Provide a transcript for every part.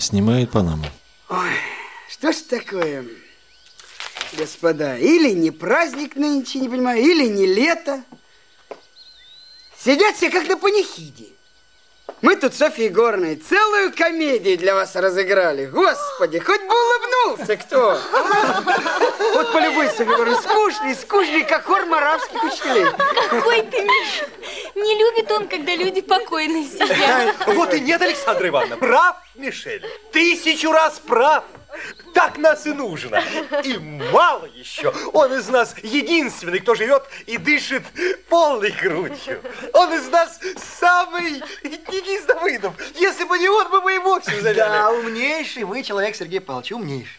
Снимает Панаму. Ой, что ж такое, господа? Или не праздник нынче, не понимаю, или не лето. Сидят все как на панихиде. Мы тут, Софья Егоровна, целую комедию для вас разыграли. Господи, хоть бы улыбнулся кто. Вот полюбуйся, Софья Егоровна, скучный, как хор моравских учителей. Какой ты, Миша. Не любит он, когда люди покойно сидят. Вот и нет, Александра Ивановна. Прав, Мишель. 1000 раз прав. Так нас и нужно. И мало еще. Он из нас единственный, кто живет и дышит полной грудью. Он из нас самый Денис Давыдов. Если бы не он, мы бы и вовсе заляли. Да, умнейший вы человек, Сергей Павлович, умнейший.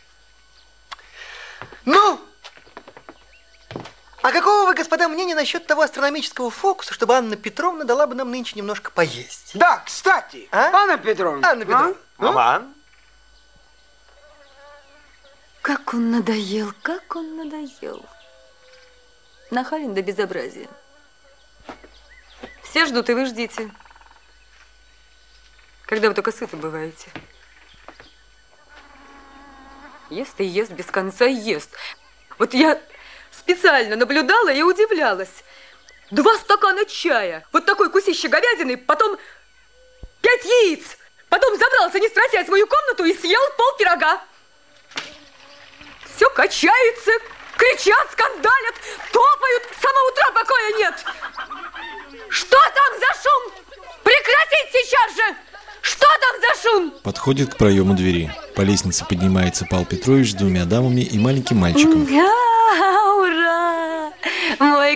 Ну, а какого вы, господа, мнения насчет того астрономического фокуса, чтобы Анна Петровна дала бы нам нынче немножко поесть? Да, кстати, Анна Петровна. Анна Петровна. Маман? Как он надоел, как он надоел. Нахален до безобразия. Все ждут, и вы ждите. Когда вы только сыты бываете. Ест и ест, без конца ест. Вот я специально наблюдала и удивлялась. 2 стакана чая, вот такой кусище говядины, потом 5 яиц. Потом забрался, не спрося, в свою комнату и съел пол-пирога. Все качается, кричат, скандалят, топают, с самого утра покоя нет. Что там за шум? Прекратить сейчас же! Что там за шум? Подходит к проему двери. По лестнице поднимается Павел Петрович с 2 дамами и маленьким мальчиком. Ура! Мой